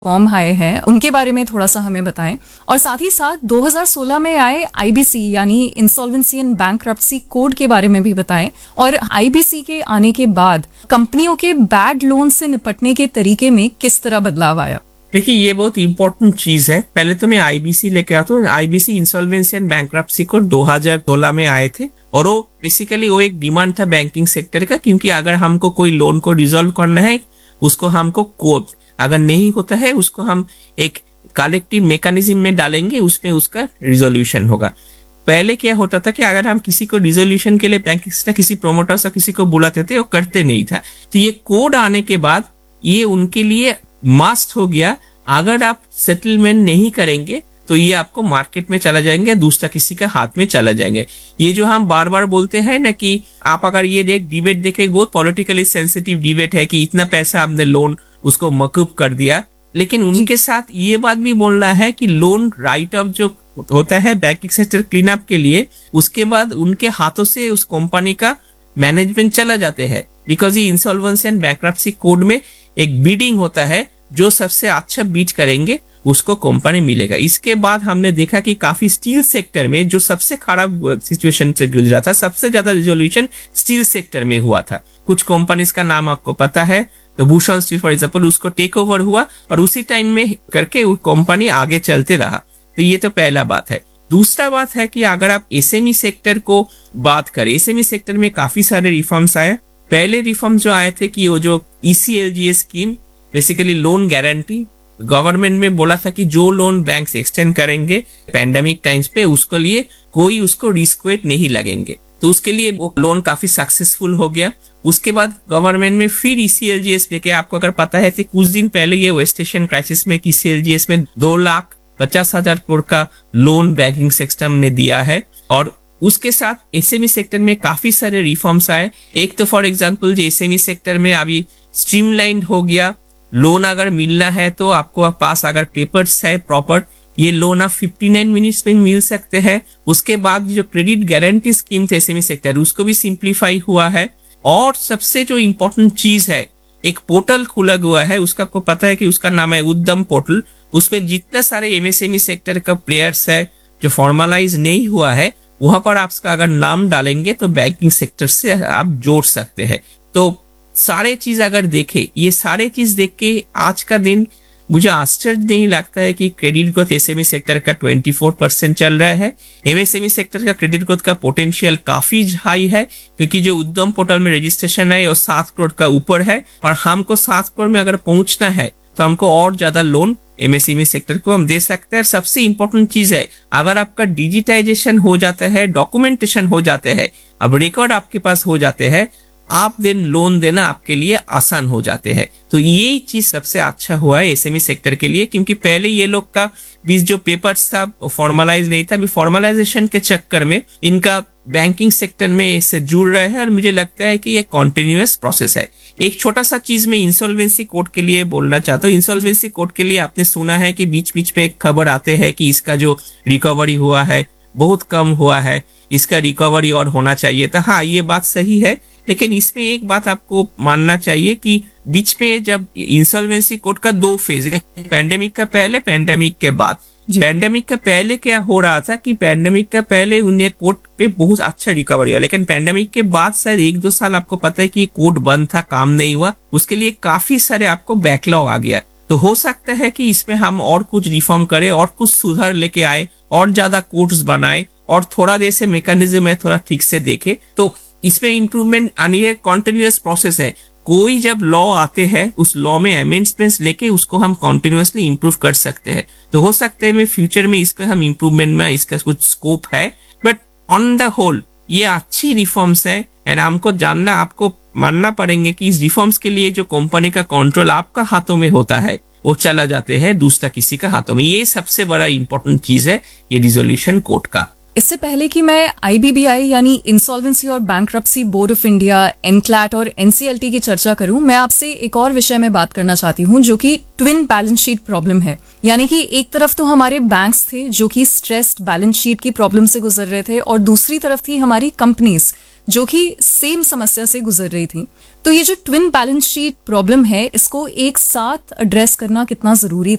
Form आए हैं उनके बारे में थोड़ा सा हमें बताएं, और साथ ही साथ 2016 में आए आईबीसी यानी इंसॉल्वेंसी एंड बैंक्रप्सी कोड के बारे में भी बताएं, और आईबीसी के आने के बाद कंपनियों के बैड लोन से निपटने के तरीके में किस तरह बदलाव आया। देखिए, ये बहुत इंपॉर्टेंट चीज है। पहले तो मैं आईबीसी लेके आता हूँ। IBC insolvency and bankruptcy code 2016 में आए थे, और वो बेसिकली वो एक डिमांड था बैंकिंग सेक्टर का, क्योंकि अगर हमको कोई लोन को रिजॉल्व करना है, उसको हमको कोड अगर नहीं होता है उसको हम एक कलेक्टिव मैकेनिज्म में डालेंगे, उसमें उसका रिजोल्यूशन होगा। पहले क्या होता था कि अगर हम किसी को रिजोल्यूशन के लिए बैंक किसी प्रोमोटर से किसी को बुलाते थे, वो करते नहीं था। तो ये कोड आने के बाद ये उनके लिए मस्ट हो गया। अगर आप सेटलमेंट नहीं करेंगे तो ये आपको मार्केट में चला जाएंगे, दूसरा किसी का हाथ में चला जाएंगे। ये जो हम बार बार बोलते हैं ना कि आप अगर ये डिबेट देखें, बहुत पॉलिटिकली सेंसिटिव डिबेट है कि इतना पैसा आपने लोन उसको मकूब कर दिया, लेकिन उनके साथ ये बात भी बोलना है कि लोन राइट ऑफ जो होता है बैंकिंग सेक्टर क्लीन अप के लिए, उसके बाद उनके हाथों से उस कंपनी का मैनेजमेंट चला जाते हैं। बिकॉज ये इंसॉल्वेंसी एंड बैंक्रप्सी कोड में एक बीडिंग होता है, जो सबसे अच्छा बीट करेंगे उसको कंपनी मिलेगा। इसके बाद हमने देखा कि काफी स्टील सेक्टर में जो सबसे खराब सिचुएशन से गुजरा था, सबसे ज्यादा रिजोल्यूशन स्टील सेक्टर में हुआ था। कुछ कंपनीज का नाम आपको पता है, तो भूषण स्टील फॉर एग्जाम्पल, उसको टेक ओवर हुआ और उसी टाइम में करके वो कंपनी आगे चलते रहा। तो ये तो पहला बात है। दूसरा बात है कि अगर आप एसएमई सेक्टर को बात करें, एसएमई सेक्टर में काफी सारे रिफॉर्म्स आए। पहले रिफॉर्म जो आए थे कि वो जो ईसीएलजीएस scheme, basically loan guarantee, government में बोला था कि जो लोन बैंक से एक्सटेंड करेंगे पैंडेमिक टाइम्स पे, उसके लिए कोई उसको रिस्क वेट नहीं लगेंगे। तो उसके लिए वो लोन काफी सक्सेसफुल हो गया। उसके बाद गवर्नमेंट में फिर ईसीएलजीएस लेके, आपको अगर पता है तो कुछ दिन पहले ये वेस्ट एशियन क्राइसिस में ईसीएलजीएस में 2,50,000 करोड़ का लोन बैंकिंग सेक्टर ने दिया है। और उसके साथ एसएमई सेक्टर में काफी सारे रिफॉर्म्स आए। एक तो फॉर एग्जांपल जो एसएमई सेक्टर में अभी स्ट्रीमलाइंड हो गया, लोन अगर मिलना है तो आपको पास अगर पेपर्स है प्रॉपर, ये लोन आप 59 मिनट्स में मिल सकते हैं। उसके बाद जो क्रेडिट गारंटी स्कीम थे एसएमई सेक्टर, उसको भी सिंप्लीफाई हुआ है। और सबसे जो इम्पोर्टेंट चीज है, एक पोर्टल खुला हुआ है, उसका आपको पता है कि उसका नाम है उद्यम पोर्टल। उसमें जितने सारे एमएसएमई सेक्टर का प्लेयर्स है जो फॉर्मलाइज नहीं हुआ है, वहां पर आपका अगर नाम डालेंगे तो बैंकिंग सेक्टर से आप जोड़ सकते हैं। तो सारे चीज अगर देखे, ये सारे चीज देख के आज का दिन मुझे आश्चर्य नहीं लगता है कि क्रेडिट ग्रोथ एसएमई सेक्टर का 24% चल रहा है। एमएसएमई सेक्टर का क्रेडिट ग्रोथ का पोटेंशियल काफी हाई है, क्योंकि जो उद्यम पोर्टल में रजिस्ट्रेशन है वो 7 करोड़ का ऊपर है, और हमको 7 करोड़ में अगर पहुंचना है तो हमको और ज्यादा लोन एमएसएमई सेक्टर को हम दे सकते हैं। सबसे इंपॉर्टेंट चीज है, अगर आपका डिजिटाइजेशन हो जाता है, डॉक्यूमेंटेशन हो जाते हैं, अब रिकॉर्ड आपके पास हो जाते हैं, आप दिन लोन देना आपके लिए आसान हो जाते हैं। तो ये चीज सबसे अच्छा हुआ है एसएमई सेक्टर के लिए, क्योंकि पहले ये लोग का बीच जो पेपर्स था फॉर्मलाइज नहीं था। अभी फॉर्मलाइजेशन के चक्कर में इनका बैंकिंग सेक्टर में इससे जुड़ रहे हैं, और मुझे लगता है कि ये कॉन्टिन्यूअस प्रोसेस है। एक छोटा सा चीज में इंसॉल्वेंसी कोड के लिए बोलना चाहता हूँ। इंसॉल्वेंसी कोड के लिए आपने सुना है कि बीच बीच में खबर आते हैं कि इसका जो रिकवरी हुआ है बहुत कम हुआ है, इसका रिकवरी और होना चाहिए था। हाँ, ये बात सही है, लेकिन इसमें एक बात आपको मानना चाहिए कि बीच में जब इंसॉल्वेंसी कोड का 2 फेज है, पैंडेमिक का पहले, पैंडेमिक के बाद। पैंडेमिक का पहले क्या हो रहा था कि पैंडेमिक का पहले उन्हें कोड पे बहुत अच्छा रिकवरी हुआ, लेकिन पैंडेमिक के बाद शायद 1-2 साल आपको पता है कि कोड बंद था, काम नहीं हुआ, उसके लिए काफी सारे आपको बैकलॉग आ गया। तो हो सकता है कि इसमें हम और कुछ रिफॉर्म करें और कुछ सुधार लेके आए और ज्यादा कोड्स बनाए और थोड़ा देर से मैकेनिज्म है थोड़ा ठीक से देखे, तो इसमें इंप्रूवमेंट आनी है। कॉन्टिन्यूअस प्रोसेस है। कोई जब लॉ आते हैं उस लॉ में अमेंडमेंट्स लेके उसको हम कॉन्टिन्यूअसली इंप्रूव कर सकते हैं। तो हो सकता है फ्यूचर में इसका हम इंप्रूवमेंट में इसका कुछ स्कोप है, बट ऑन द होल ये अच्छी रिफॉर्म्स है। एंड हमको जानना, आपको मानना पड़ेंगे कि इस रिफॉर्म्स के लिए जो कंपनी का कंट्रोल आपका हाथों में होता है वो चला जाते हैं दूसरा किसी का हाथों में। ये सबसे बड़ा इंपॉर्टेंट चीज है ये रिजोल्यूशन कोड का। इससे पहले कि मैं आईबीबीआई यानी इंसॉल्वेंसी और bankruptcy board of India, NCLAT और एनसीएलटी की चर्चा करूं, मैं आपसे एक और विषय में बात करना चाहती हूं, जो कि ट्विन बैलेंस शीट प्रॉब्लम है। यानी कि एक तरफ तो हमारे बैंक्स थे जो कि स्ट्रेस्ड बैलेंस शीट की प्रॉब्लम से गुजर रहे थे, और दूसरी तरफ थी हमारी कंपनीज जो कि सेम समस्या से गुजर रही थी। तो ये जो ट्विन बैलेंस शीट प्रॉब्लम है, इसको एक साथ एड्रेस करना कितना जरूरी